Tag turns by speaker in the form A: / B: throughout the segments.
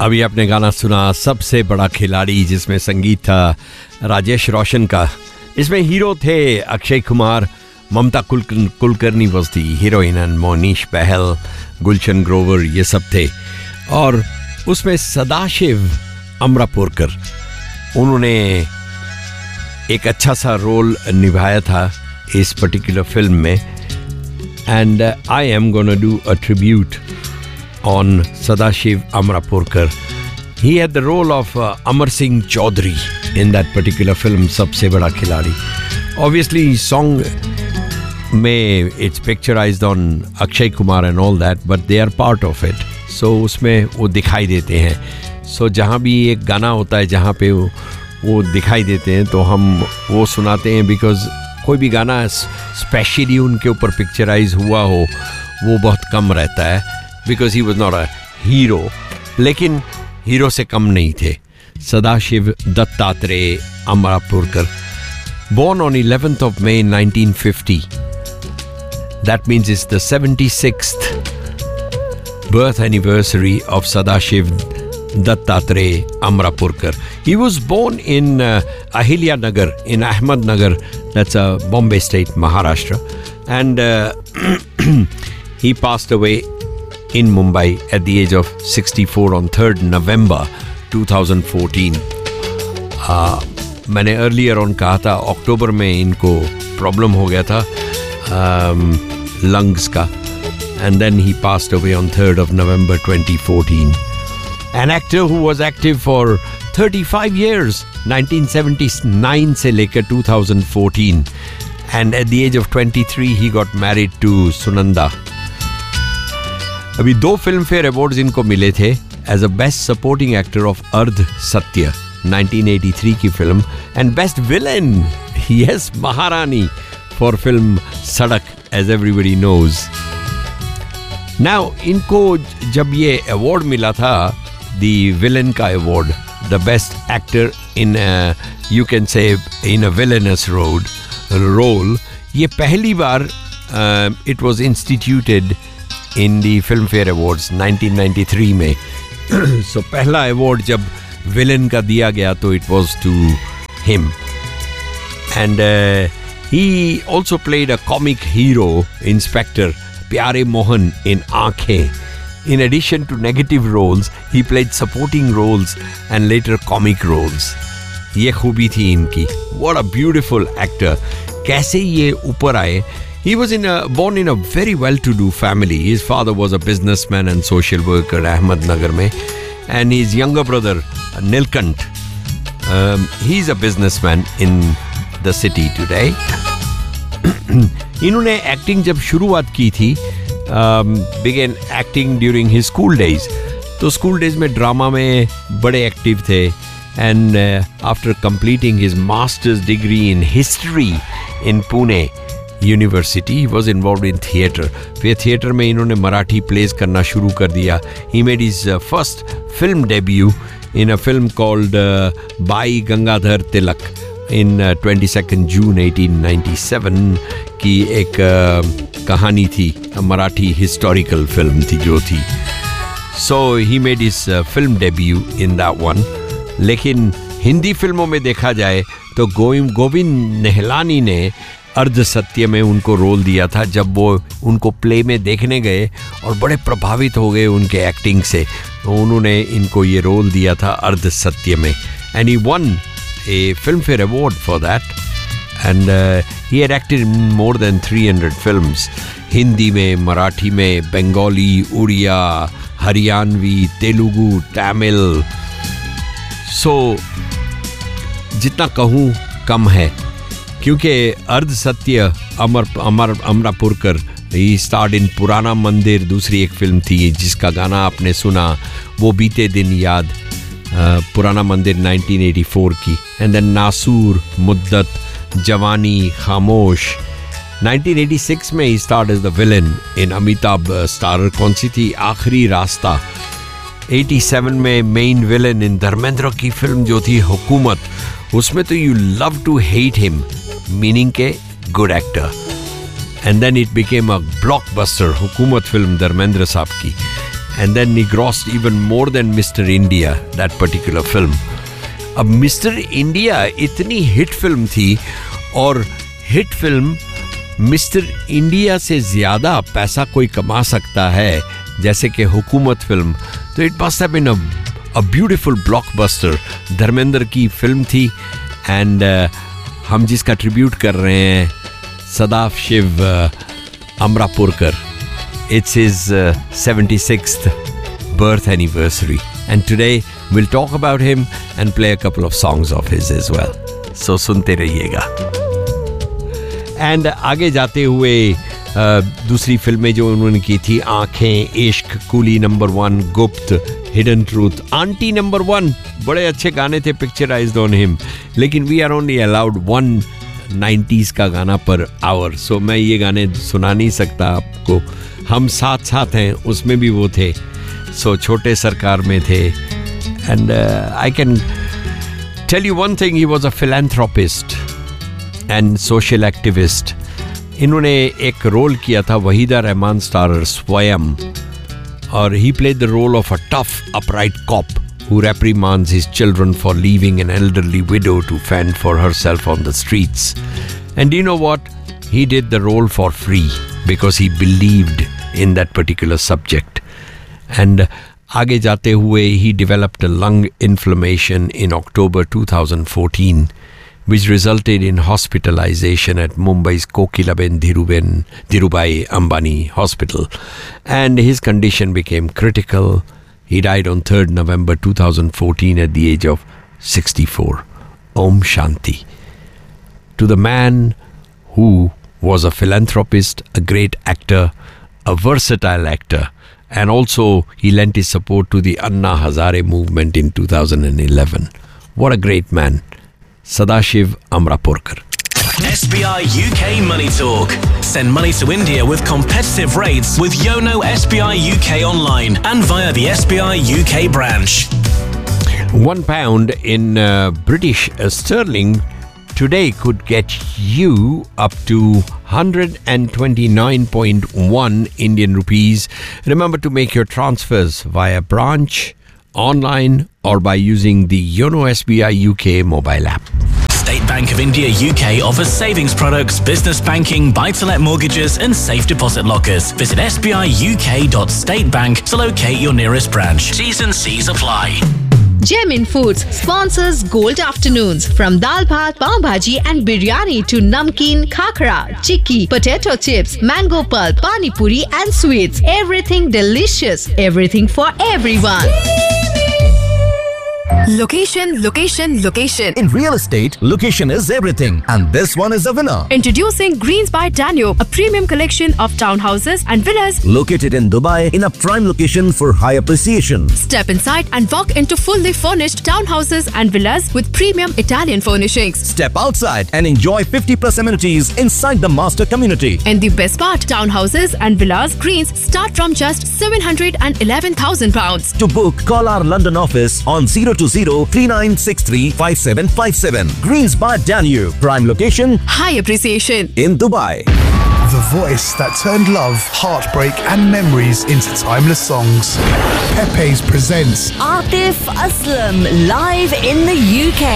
A: अभी आपने गाना सुना सबसे बड़ा खिलाड़ी, जिसमें संगीत था राजेश रोशन का. इसमें हीरो थे अक्षय कुमार, ममता Kulkarni was the heroine and Monish बहल, गुलशन ग्रोवर, ये सब थे. और उसमें सदाशिव अमरापुरकर, उन्होंने एक अच्छा सा रोल निभाया था इस पर्टिकुलर फिल्म में. And I am gonna do a tribute on Sadashiv Amrapurkar. He had the role of Amar Singh Chaudhary in that particular film, Sabse Bada Khiladi. Obviously, song mein it's picturized on Akshay Kumar and all that, but they are part of it. So उसमें वो दिखाई देते हैं. So जहाँ भी एक गाना होता है जहाँ पे वो दिखाई देते हैं तो हम वो सुनाते हैं, because कोई भी गाना स्पेशली उनके ऊपर पिक्चराइज हुआ हो वो बहुत कम रहता है. Because he was not a hero, लेकिन हीरो से कम नहीं थे. Sadashiv Dattatreya Amrapurkar, born on 11th of May 1950. That means it's the 76th birth anniversary of Sadashiv Dattatreya Amrapurkar. He was born in Ahilya Nagar in Ahmednagar, that's Bombay State, Maharashtra, and he passed away in Mumbai at the age of 64 on 3rd November 2014. मैंने earlier on कहा था अक्टूबर में इनको problem हो गया था lungs का, and then he passed away on 3rd of November 2014. An actor who was active for 35 years, 1979 से लेकर 2014, and at the age of 23 he got married to Sunanda. अभी 2 फिल्म फेयर अवार्ड्स इनको मिले थे as a best supporting actor of अर्ध सत्य 1983 की film, and best villain, yes, महारानी, फॉर फिल्म सड़क, एज एवरीबडी नोज. नाउ इनको जब ये अवार्ड मिला था, द विलेन का award, the best actor in you can say in a villainous role, ये पहली बार it was instituted in the Filmfare Awards 1993 में. So पहला अवार्ड जब विलन का दिया गया तो it was to him. And he also played a comic hero, Inspector Pyare Mohan in Aankhein. In addition to negative roles, he played supporting roles and later comic roles. ये खूबी थी इनकी. What a beautiful actor. कैसे ये ऊपर आए. He was born in a very well-to-do family. His father was a businessman and social worker at Ahmednagar mein, and his younger brother Nilkant, he's a businessman in the city today. इन्होंने acting जब शुरुआत की थी, began acting during his school days. तो school days में drama में बड़े active थे, and after completing his master's degree in history in Pune University, he was involved in theatre. फिर थिएटर में इन्होंने मराठी प्लेस करना शुरू कर दिया. He made his first film debut in a film called Bhai Gangadhar Tilak in 22nd June 1897 की एक कहानी थी, मराठी हिस्टोरिकल फिल्म थी जो थी. So he made his film debut in that one. लेकिन हिंदी फिल्मों में देखा जाए तो गोविंद निहलानी ने अर्ध सत्य में उनको रोल दिया था जब वो उनको प्ले में देखने गए और बड़े प्रभावित हो गए उनके एक्टिंग से, तो उन्होंने इनको ये रोल दिया था अर्ध सत्य में. And he one A film fair award for that, and he had acted in more than 300 films, Hindi में, मराठी में, बंगाली, उड़िया, हरियाणवी, तेलुगु, तमिल. सो जितना कहूँ कम है, क्योंकि अर्ध सत्य अमरापुरकर, ही स्टार्ड इन पुराना मंदिर, दूसरी एक फिल्म थी जिसका गाना आपने सुना, वो बीते दिन याद, पुराना मंदिर 1984 की. एंड देन नासूर, मुद्दत, जवानी, खामोश. 1986 में ही start as the villain in Amitabh starrer कौन सी थी, आखिरी रास्ता. 87 में मेन विलन इन धर्मेंद्र की फिल्म जो थी हुकूमत, उसमें तो you love to hate him, meaning के good actor. And then it became a blockbuster, हुकूमत फिल्म धर्मेंद्र साहब की. and then he grossed even more than Mr. India, that particular film. अब मिस्टर इंडिया इतनी हिट फिल्म थी और hit film mister India से ज़्यादा पैसा कोई कमा सकता है जैसे कि हुकूमत फिल्म, तो it must have been a beautiful blockbuster. Dharmendra की फिल्म थी एंड हम जिसका ट्रिब्यूट कर रहे हैं Sadaf Shiv Amrapurkar. It's his 76th birth anniversary, and today we'll talk about him and play a couple of songs of his as well. So सुनते रहिएगा. And आगे जाते हुए दूसरी फिल्में जो उन्होंने की थी, आँखें, इश्क, कूली नंबर 1, गुप्त, हिडन ट्रूथ, आंटी नंबर 1, बड़े अच्छे गाने थे पिक्चराइज्ड ऑन हिम. लेकिन we are only allowed 190s का गाना पर आवर, सो मैं ये गाने सुना नहीं सकता आपको. हम साथ साथ हैं उसमें भी वो थे, सो छोटे सरकार में थे. And I can tell you one thing, he was a philanthropist and social activist. इन्होंने एक रोल किया था वहीदा रहमान स्टारर स्वयं, और he played the role of a tough upright corp who reprimands his children for leaving an elderly widow to fend for herself on the streets. And you know what? He did the role for free because he believed in that particular subject. And आगे जाते हुए he developed a lung inflammation in October 2014, which resulted in hospitalization at Mumbai's Kokilaben Dhirubhai Ambani Hospital. And his condition became critical. He died on 3rd November 2014 at the age of 64. Om Shanti. To the man who was a philanthropist, a great actor, a versatile actor, and also he lent his support to the Anna Hazare movement in 2011. What a great man. Sadashiv Amrapurkar.
B: SBI UK Money Talk. Send money to India with competitive rates with Yono SBI UK online and via the SBI UK branch.
A: £1 in British sterling today could get you up to 129.1 Indian rupees. Remember to make your transfers via branch, online, or by using the Yono SBI UK mobile app.
B: State Bank of India UK offers savings products, business banking, buy-to-let mortgages and safe deposit lockers. Visit sbiuk.statebank to locate your nearest branch. T's and C's apply.
C: Gemin Foods sponsors Gold Afternoons. From dal bhat, pav bhaji and biryani to namkeen, khakra, chikki, potato chips, mango pulp, pani puri and sweets. Everything delicious. Everything for everyone.
D: Location, location, location.
E: In real estate, location is everything. And this one is a winner.
D: Introducing Greens by Danube, a premium collection of townhouses and villas
E: located in Dubai in a prime location for high appreciation.
D: Step inside and walk into fully furnished townhouses and villas with premium Italian furnishings.
E: Step outside and enjoy 50+ amenities inside the master community.
D: And the best part, townhouses and villas Greens start from just £711,000.
E: To book, call our London office on 020-3963-5757. Greens by Danube. Prime location,
D: high appreciation
E: in Dubai.
F: The voice that turned love, heartbreak and memories into timeless songs. Pepe's presents
G: Atif Aslam live in the UK.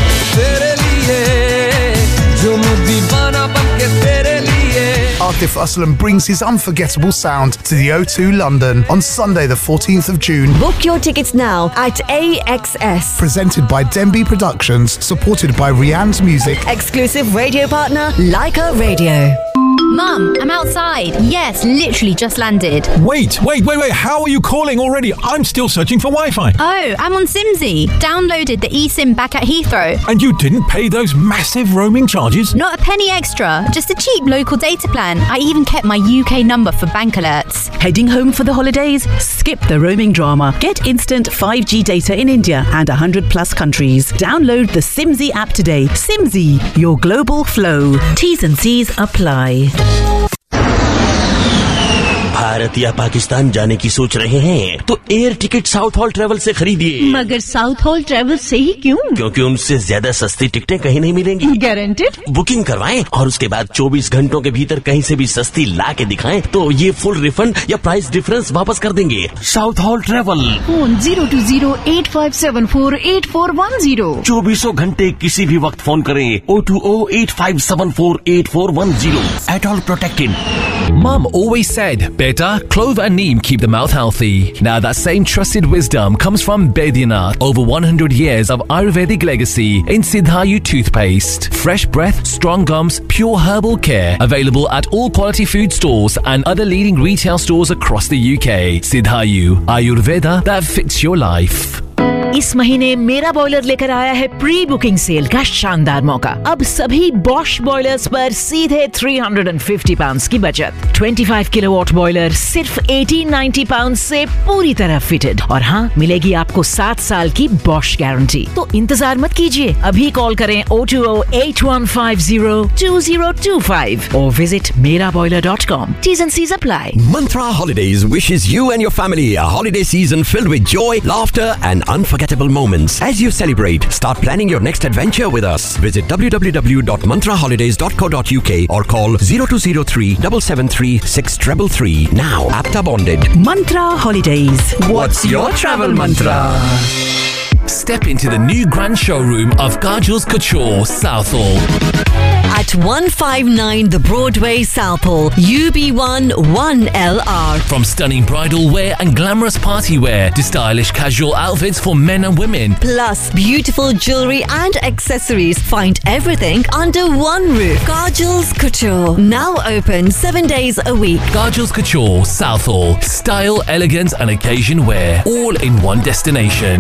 F: Atif Aslam brings his unforgettable sound to the O2 London on Sunday the 14th of June.
G: Book your tickets now at AXS.
F: Presented by Denby Productions, supported by Rianne's Music.
G: Exclusive radio partner, Leica Radio.
H: Mum, I'm outside. Yes, literally just landed.
I: Wait. How are you calling already? I'm still searching for Wi-Fi.
H: Oh, I'm on Simsy. Downloaded the eSIM back at Heathrow.
I: And you didn't pay those massive roaming charges?
H: Not a penny extra. Just a cheap local data plan. I even kept my UK number for bank alerts.
J: Heading home for the holidays? Skip the roaming drama. Get instant 5G data in India and 100+ countries. Download the Simsy app today. Simsy, your global flow. T's and C's apply.
K: Bharat या पाकिस्तान जाने की सोच रहे हैं तो air ticket south hall travel से खरीदिए।
G: मगर साउथ हॉल ट्रेवल से ही क्यों?
K: क्योंकि उनसे ज्यादा सस्ती टिकटें कहीं नहीं मिलेंगी।
G: गारंटेड?
K: बुकिंग करवाएं और उसके बाद 24 घंटों के भीतर कहीं से भी सस्ती ला के दिखाएं तो ये फुल रिफंड या प्राइस डिफरेंस वापस कर देंगे। South hall travel.
G: फोन 020-8574-8410।
K: 24 घंटे किसी भी वक्त फोन करें 020-8574-8410। At all protected.
L: Mum always said, better, clove and neem keep the mouth healthy. Now that same trusted wisdom comes from Baidyanath. Over 100 years of Ayurvedic legacy in Siddhayu toothpaste. Fresh breath, strong gums, pure herbal care. Available at all quality food stores and other leading retail stores across the UK. Siddhayu, Ayurveda that fits your life.
M: इस महीने मेरा boiler लेकर आया है pre booking cell का शानदार मौका। अब सभी बॉश बॉयलर्स पर सीधे £350 की बचत। 25 किलोवाट बॉयलर सिर्फ £1890 से पूरी तरह फिटेड। और हाँ, मिलेगी आपको 7 साल की बॉश गारंटी। तो इंतजार मत कीजिए, अभी कॉल करें 020-8150-2025 और visit meraboiler.com. T's and C's apply.
N: Mantra Holidays wishes you and your family a holiday season filled with joy, laughter and unforgettable moments. As you celebrate, start planning your next adventure with us. Visit www.mantraholidays.co.uk or call 0203 773 6333. Now, APTA bonded.
J: Mantra Holidays.
N: What's your travel mantra?
L: Step into the new grand showroom of Kajal's Couture, Southall.
G: At 159 The Broadway, Southall, UB1 1LR.
L: From stunning bridal wear and glamorous party wear to stylish casual outfits for men and women.
G: Plus beautiful jewelry and accessories. Find everything under one roof. Kajal's Couture. Now open 7 days a week.
L: Kajal's Couture, Southall. Style, elegance and occasion wear. All in one destination.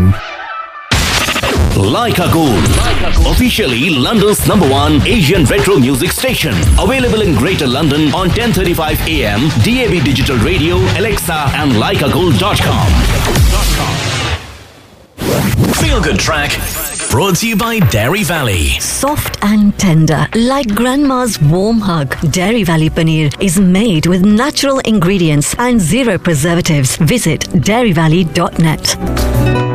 O: Leica Gold, officially London's #1 Asian retro music station. Available in Greater London on 10:35 AM, DAB Digital Radio, Alexa and leicagold.com.
B: Feel Good Track, brought to you by Dairy Valley.
G: Soft and tender, like grandma's warm hug. Dairy Valley Paneer is made with natural ingredients and zero preservatives. Visit dairyvalley.net.